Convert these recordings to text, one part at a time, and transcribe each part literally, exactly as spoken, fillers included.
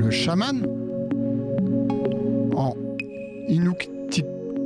Le chaman, en Inuktitut,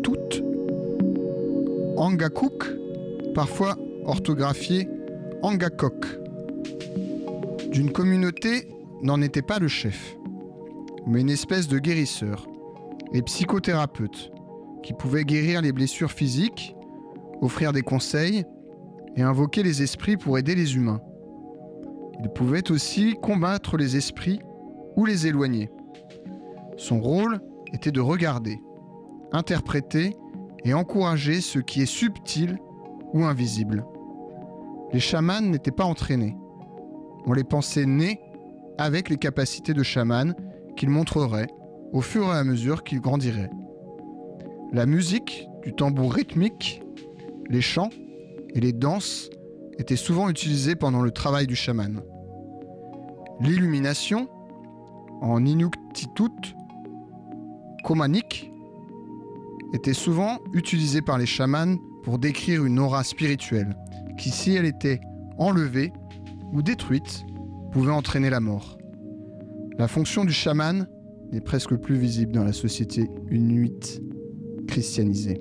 Angakok, parfois orthographié Angakok, d'une communauté n'en était pas le chef, mais une espèce de guérisseur et psychothérapeute qui pouvait guérir les blessures physiques, offrir des conseils et invoquer les esprits pour aider les humains. Il pouvait aussi combattre les esprits ou les éloigner. Son rôle était de regarder, interpréter et encourager ce qui est subtil ou invisible. Les chamans n'étaient pas entraînés. On les pensait nés avec les capacités de chaman qu'ils montreraient au fur et à mesure qu'ils grandiraient. La musique, du tambour rythmique, les chants et les danses étaient souvent utilisés pendant le travail du chaman. L'illumination, en Inuktitut, Komanik, était souvent utilisée par les chamans pour décrire une aura spirituelle qui, si elle était enlevée ou détruite, pouvait entraîner la mort. La fonction du chaman n'est presque plus visible dans la société inuite christianisée.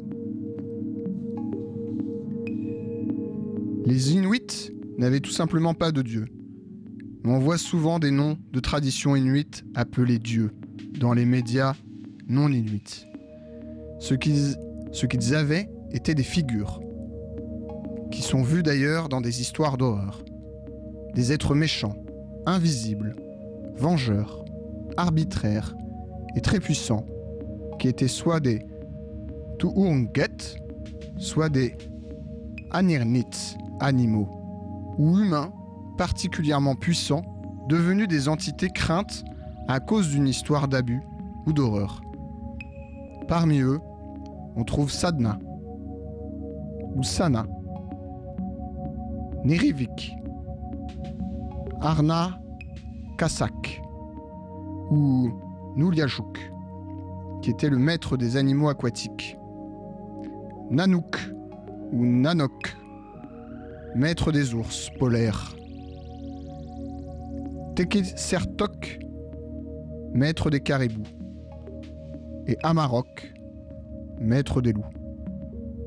Les Inuits n'avaient tout simplement pas de dieu. Mais on voit souvent des noms de traditions inuites appelés dieux dans les médias non inuits. Ce qu'ils, ce qu'ils avaient étaient des figures, qui sont vues d'ailleurs dans des histoires d'horreur. Des êtres méchants, invisibles, vengeurs, arbitraires et très puissants, qui étaient soit des Tu'unget, soit des Anirnit, animaux, ou humains particulièrement puissants, devenus des entités craintes à cause d'une histoire d'abus ou d'horreur. Parmi eux, on trouve Sadna, ou Sana, Nerivik, Arna Kasak, ou Nuliajuk, qui était le maître des animaux aquatiques. Nanook, ou Nanok, maître des ours polaires. Tekesertok, maître des caribous. Et Amarok, maître des loups.